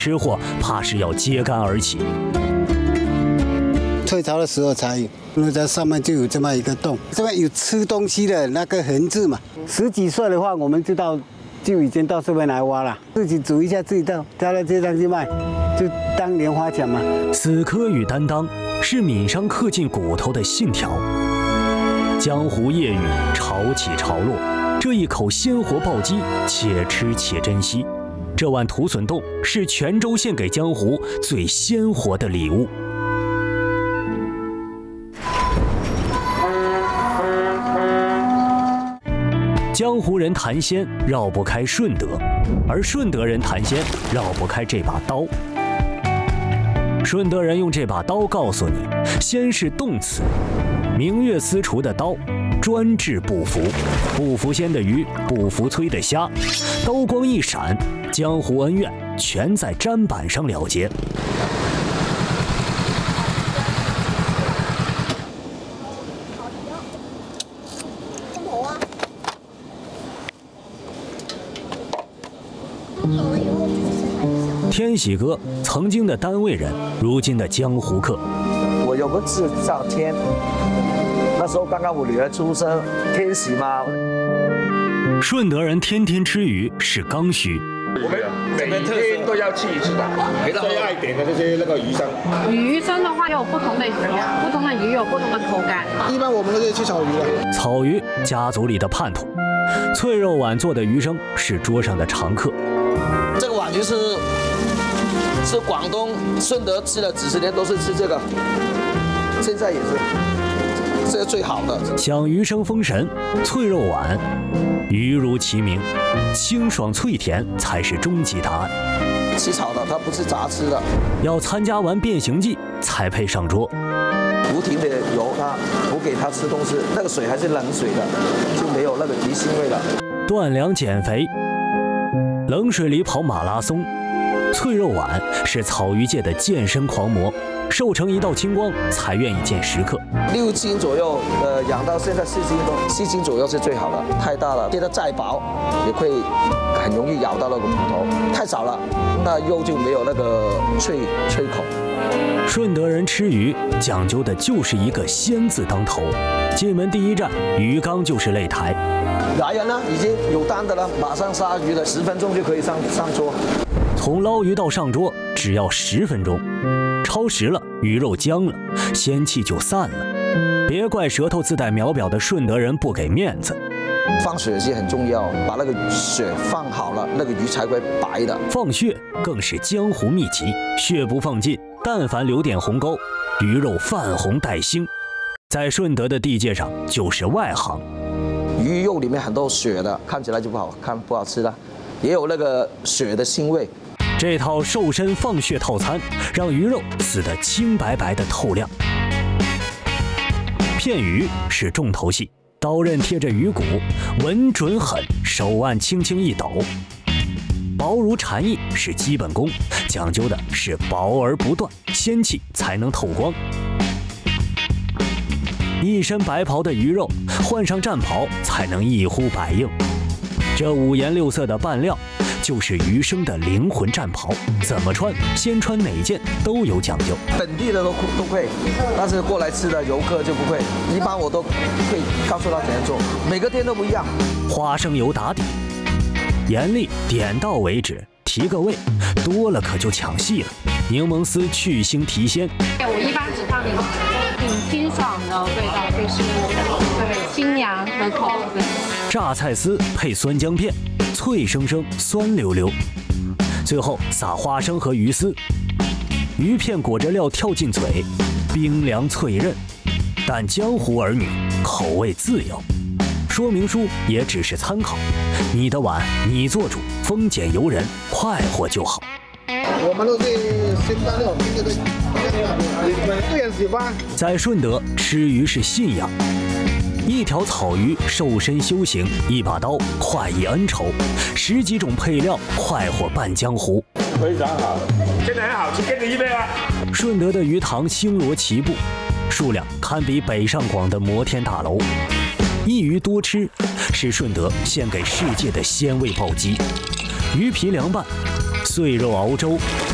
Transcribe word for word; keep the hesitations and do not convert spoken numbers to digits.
吃货怕是要揭竿而起。 退潮的时候才有，因为在上面就有这么一个洞，这边有吃东西的那个痕迹嘛。十几岁的话，我们知道就已经到这边来挖了，自己煮一下，自己倒，倒到街上去卖，就当莲花奖嘛。 死磕与担当是闽商刻进骨头的信条。江湖夜雨潮起潮落，这一口鲜活暴击，且吃且珍惜。这碗土笋冻是泉州献给江湖最鲜活的礼物。江湖人谈鲜绕不开顺德，而顺德人谈鲜绕不开这把刀。顺德人用这把刀告诉你，鲜是动词，明月私厨的刀，专治不服，不服鲜的鱼，不服催的虾，刀光一闪，江湖恩怨全在砧板上了结。天喜哥曾经的单位人，如今的江湖客。 我有个字叫天，那时候刚刚我女儿出生，天喜嘛。 顺德人天天吃鱼是刚需， 我们每天都要去一次的。最爱点的就是那个鱼生。 鱼生的话有不同的鱼，不同的鱼有不同的口感。 一般我们都是吃草鱼的。 草鱼家族里的叛徒，脆肉碗做的鱼生是桌上的常客。 这个碗就是是广东顺德吃了几十年都是吃这个，现在也是，这个最好的。 享鱼生封神，脆肉碗，鱼如其名，清爽脆甜才是终极答案。 吃炒的，它不是杂吃的。 要参加完变形计才配上桌。 不停的游它，不给它吃东西，那个水还是冷水的，就没有那个鱼腥味了。 断粮减肥，冷水里跑马拉松。脆肉碗是草鱼界的健身狂魔，瘦成一道青光才愿意见食客。 六斤左右，呃，养到现在四斤多，七斤左右是最好的。太大了，切得再薄，也会很容易咬到那个骨头。太少了，那肉就没有那个脆脆口。 顺德人吃鱼讲究的就是一个鲜字当头，进门第一站鱼缸就是擂台。 来人了，已经有单的了，马上杀鱼了，十分钟就可以上上桌。 从捞鱼到上桌只要十分钟，超时了鱼肉僵了，鲜气就散了。别怪舌头自带秒表的顺德人不给面子。 放血是很重要，把那个血放好了，那个鱼才会白的。 放血更是江湖秘籍，血不放尽，但凡留点红沟，鱼肉泛红带腥，在顺德的地界上就是外行。 鱼肉里面很多血的，看起来就不好看，不好吃的，也有那个血的腥味。 这套瘦身放血套餐，让鱼肉死得清白白的透亮。片鱼是重头戏，刀刃贴着鱼骨，稳准狠，手腕轻轻一抖。薄如蝉翼是基本功，讲究的是薄而不断，鲜气才能透光。一身白袍的鱼肉，换上战袍才能一呼百应。这五颜六色的扮料，就是鱼生的灵魂战袍，怎么穿，先穿哪件都有讲究。 本地的都都会，但是过来吃的游客就不会。一般我都会告诉他怎样做，每个店都不一样。 花生油打底，盐粒点到为止，提个味，多了可就抢戏了。柠檬丝去腥提鲜， 我一般只放柠檬，挺清爽的味道，就是对清凉可口的。 榨菜丝配酸姜片，脆生生酸溜溜，最后撒花生和鱼丝，鱼片裹着料跳进嘴，冰凉脆韧。但江湖儿女口味自由，说明书也只是参考，你的碗你做主，丰俭由人，快活就好。 我们都是新单料，对对对，对人喜欢。 在顺德吃鱼是信仰。一条草鱼瘦身修行，一把刀快意恩仇，十几种配料快活拌江湖。 非常好，真的很好吃，跟你一杯啊！ 顺德的鱼塘星罗棋布，数量堪比北上广的摩天大楼。一鱼多吃是顺德献给世界的鲜味暴击。鱼皮凉拌，碎肉熬粥，